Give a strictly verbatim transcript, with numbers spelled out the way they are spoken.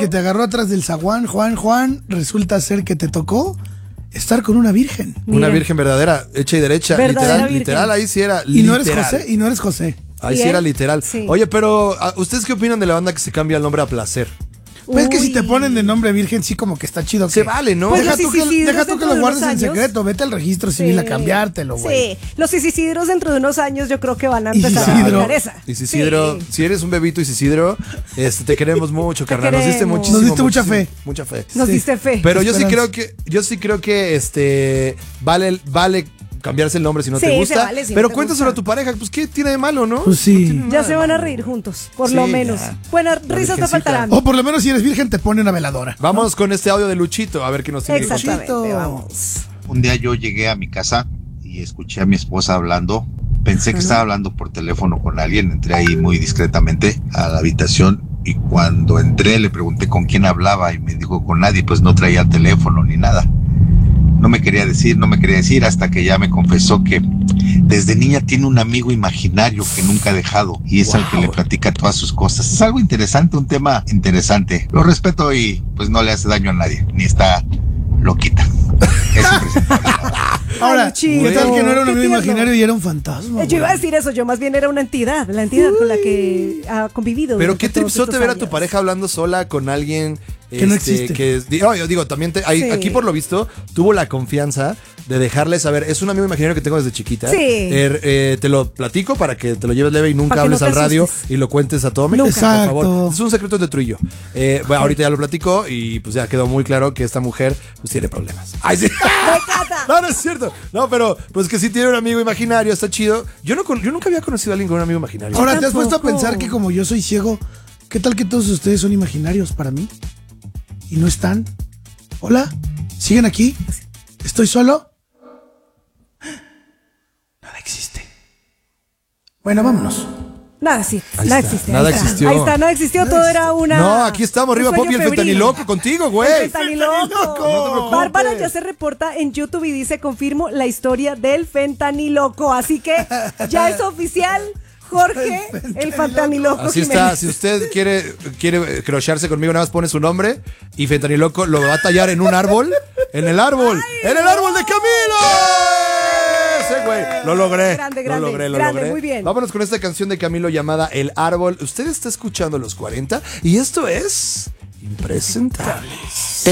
que te agarró atrás del zaguán, Juan, Juan, resulta ser que te tocó estar con una virgen. Mira. Una virgen verdadera, hecha y derecha. Verdadera literal, virgen. literal, ahí sí era Y no eres literal. José, y no eres José. Ahí ¿Sí, sí era eh? literal. Sí. Oye, pero ¿ustedes qué opinan de la banda que se cambia el nombre a Placer? Pues es que si Uy. te ponen de nombre virgen, sí como que está chido. Se que- vale, ¿no? Pues Deja los tú que, Isidros deja tú que dentro lo de guardes unos en años. secreto, vete al registro civil a cambiártelo, güey. Sí, los Isidros dentro de unos años yo creo que van a empezar Isidro. a marcar esa. Y Isidro, Sí. si eres un bebito Isidro, este, te queremos mucho, carnal. Nos diste queremos. muchísimo. Nos diste mucha muchísimo, fe. Mucha fe. Nos Sí. diste fe. Pero yo sí Esperanza. creo que, yo sí creo que este vale, vale cambiarse el nombre si no Sí, te se gusta. vale si no pero te cuéntaselo gusta. a tu pareja, pues qué tiene de malo, ¿no? Pues sí. No tiene nada Ya de se van a malo. reír juntos, por Sí, lo menos. ya. Buenas La risas no virgencita. faltarán. O por lo menos si eres virgen te pone una veladora. Vamos con este audio de Luchito, a ver qué nos tiene que contar. Exactamente, Luchito. vamos. Un día yo llegué a mi casa y escuché a mi esposa hablando. Pensé que estaba hablando por teléfono con alguien. Entré ahí muy discretamente a la habitación y cuando entré le pregunté con quién hablaba y me dijo con nadie, pues no traía teléfono ni nada. No me quería decir, no me quería decir hasta que ya me confesó que desde niña tiene un amigo imaginario que nunca ha dejado y es al que le platica todas sus cosas. Es algo interesante, un tema interesante. Lo respeto y pues no le hace daño a nadie, ni está loquita. Es impresentable. Ahora, Luchito, ¿qué tal que no era un qué amigo tierno. imaginario y era un fantasma? Eh, Yo iba a güey? decir eso, yo más bien era una entidad, la entidad con la que ha convivido. Pero durante qué todos tripsote estos ver a tu años. pareja hablando sola con alguien Que no este, existe. que es- digo, yo digo, también te- ahí- Sí. aquí por lo visto tuvo la confianza de dejarle saber, es un amigo imaginario que tengo desde chiquita. Sí. Er, eh, te lo platico para que te lo lleves leve y nunca Para que no hables te al radio asustes. y lo cuentes a todo México, Nunca. por Exacto. favor. Es un secreto entre tú y yo. Eh, bueno, ahorita ya lo platico y pues ya quedó muy claro que esta mujer pues tiene problemas. Ay, sí. No, no es cierto. No, pero pues que sí tiene un amigo imaginario, está chido. Yo no con- yo nunca había conocido a alguien con un amigo imaginario. Ahora, ¿te has puesto a tampoco. pensar que como yo soy ciego, qué tal que todos ustedes son imaginarios para mí? ¿Y no están? ¿Hola? ¿Siguen aquí? ¿Estoy solo? Nada existe. Bueno, vámonos. Nada, sí, Ahí nada está, existe. nada ahí está. existió. Ahí está, nada existió, todo era una. No, aquí estamos, un arriba sueño Poppy, el febril. fentaniloco contigo, güey. El fentaniloco. No te preocupes. Bárbara ya se reporta en YouTube y dice, confirmo la historia del fentaniloco. Así que ya es oficial, Jorge, el fentaniloco. Así está, Jiménez. si usted quiere, quiere crocharse conmigo, nada más pone su nombre y Fentaniloco lo va a tallar en un árbol. En el árbol. ¡En el árbol de Camilo! Ese güey. Lo logré. Grande, lo grande, logré, lo grande, logré. muy bien. Vámonos con esta canción de Camilo llamada El Árbol. Usted está escuchando Los cuarenta y esto es Impresentables.